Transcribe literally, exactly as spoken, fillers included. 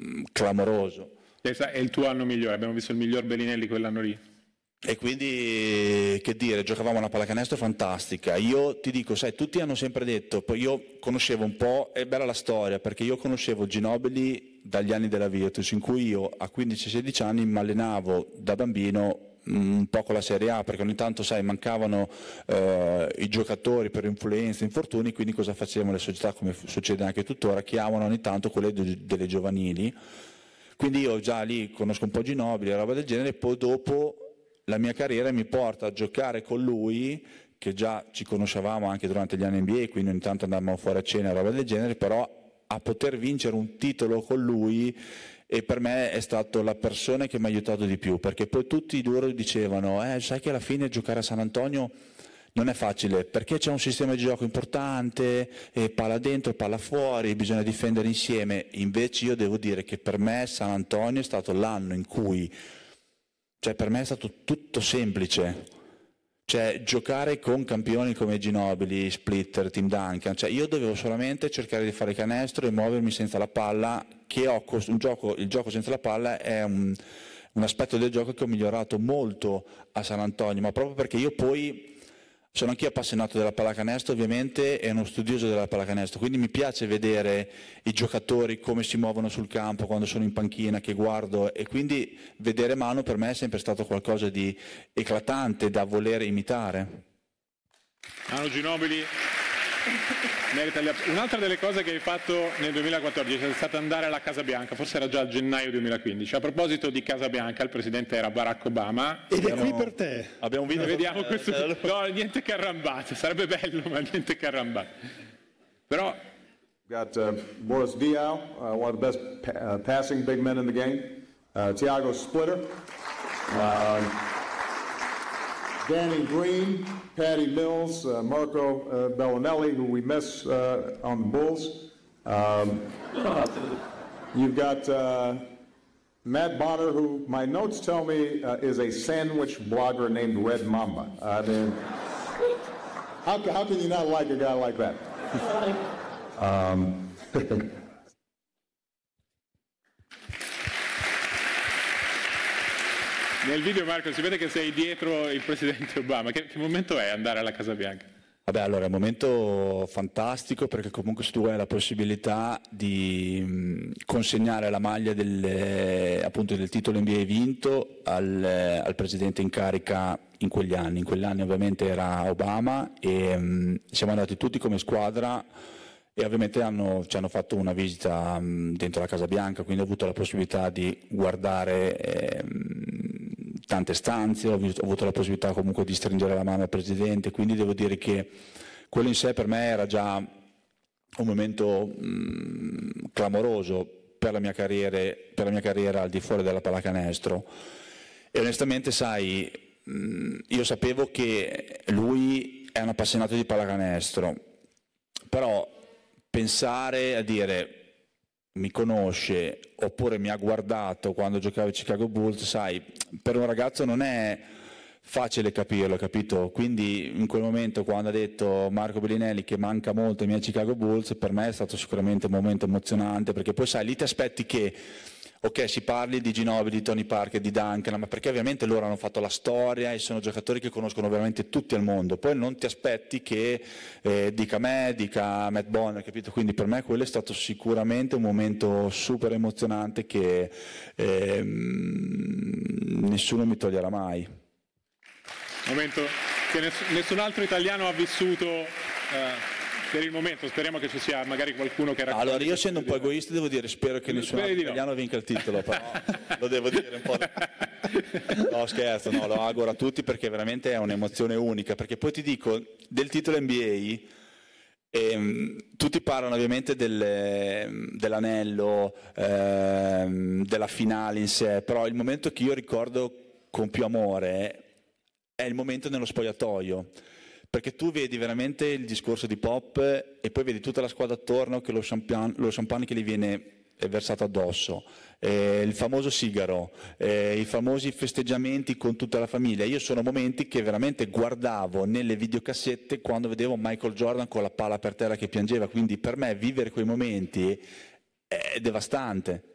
mh, clamoroso. È il tuo anno migliore, abbiamo visto il miglior Bellinelli quell'anno lì. E quindi, che dire, giocavamo una pallacanestro fantastica. Io ti dico, sai, tutti hanno sempre detto, poi io conoscevo un po', è bella la storia, perché io conoscevo Ginobili dagli anni della Virtus, in cui io a quindici sedici anni mi allenavo da bambino un po' con la Serie A, perché ogni tanto, sai, mancavano eh, i giocatori per influenze, infortuni, quindi cosa facevano le società, come succede anche tuttora, chiamano ogni tanto quelle delle giovanili. Quindi io già lì conosco un po' Ginobili e roba del genere, e poi dopo la mia carriera mi porta a giocare con lui, che già ci conoscevamo anche durante gli anni N B A, quindi ogni tanto andavamo fuori a cena e roba del genere, però a poter vincere un titolo con lui, e per me è stato la persona che mi ha aiutato di più, perché poi tutti loro dicevano, eh, sai che alla fine giocare a San Antonio non è facile, perché c'è un sistema di gioco importante, e palla dentro, palla fuori, bisogna difendere insieme. Invece io devo dire che per me San Antonio è stato l'anno in cui, cioè per me è stato tutto semplice, cioè giocare con campioni come Ginobili, Splitter, Tim Duncan, cioè io dovevo solamente cercare di fare canestro e muovermi senza la palla, che ho un gioco, il gioco senza la palla è un, un aspetto del gioco che ho migliorato molto a San Antonio, ma proprio perché io poi sono anch'io appassionato della pallacanestro ovviamente, e uno studioso della pallacanestro, quindi mi piace vedere i giocatori come si muovono sul campo quando sono in panchina, che guardo, e quindi vedere Manu per me è sempre stato qualcosa di eclatante da voler imitare. Manu Ginobili merita gli applaussi. Un'altra delle cose che hai fatto nel duemilaquattordici è stata andare alla Casa Bianca, forse era già a gennaio duemilaquindici. A proposito di Casa Bianca, il presidente era Barack Obama. Ed è qui per te. Abbiamo un video. Vediamo questo. No, niente carrambate, sarebbe bello, ma niente carrambate. Però got uh, Boris Diaw, uh, one of the best pa- uh, passing big men in the game. Uh, Thiago Splitter. Uh, Danny Green, Patty Mills, uh, Marco uh, Bellinelli, who we miss uh, on the Bulls. Um, you've got uh, Matt Bonner, who my notes tell me uh, is a sandwich blogger named Red Mamba. I mean, how, how can you not like a guy like that? um, nel video, Marco, si vede che sei dietro il presidente Obama. Che, che momento è andare alla Casa Bianca? Vabbè, allora è un momento fantastico, perché comunque se tu hai la possibilità di mh, consegnare la maglia del, appunto, del titolo N B A vinto al, al presidente in carica in quegli anni. In quegli anni ovviamente era Obama, e mh, siamo andati tutti come squadra, e ovviamente hanno, ci hanno fatto una visita mh, dentro la Casa Bianca, quindi ho avuto la possibilità di guardare eh, tante stanze, ho, ho avuto la possibilità comunque di stringere la mano al presidente, quindi devo dire che quello in sé per me era già un momento mh, clamoroso per la mia carriera, per la mia carriera al di fuori della pallacanestro. E onestamente, sai, mh, io sapevo che lui è un appassionato di pallacanestro, però pensare a dire mi conosce oppure mi ha guardato quando giocavo ai Chicago Bulls, sai, per un ragazzo non è facile capirlo, capito? Quindi in quel momento, quando ha detto Marco Bellinelli che manca molto ai miei Chicago Bulls, per me è stato sicuramente un momento emozionante, perché poi sai, lì ti aspetti che ok, si parli di Ginobili, di Tony Parker, di Duncan, ma perché ovviamente loro hanno fatto la storia e sono giocatori che conoscono veramente tutti al mondo. Poi non ti aspetti che eh, dica me, dica Matt Bonner, capito? Quindi per me quello è stato sicuramente un momento super emozionante che eh, nessuno mi toglierà mai. Momento che ness- nessun altro italiano ha vissuto eh, per il momento. Speriamo che ci sia magari qualcuno che racconta. Allora, io essendo un po' egoista devo dire, spero che nessun altro italiano vinca il titolo, però lo devo dire un po'. No, scherzo, no, lo auguro a tutti, perché veramente è un'emozione unica, perché poi ti dico, del titolo N B A ehm, tutti parlano ovviamente del, dell'anello, ehm, della finale in sé, però il momento che io ricordo con più amore è il momento nello spogliatoio, perché tu vedi veramente il discorso di Pop e poi vedi tutta la squadra attorno, che lo champagne, lo champagne che gli viene versato addosso, eh, il famoso sigaro, eh, i famosi festeggiamenti con tutta la famiglia. Io sono momenti che veramente guardavo nelle videocassette quando vedevo Michael Jordan con la palla per terra che piangeva, quindi per me vivere quei momenti è devastante.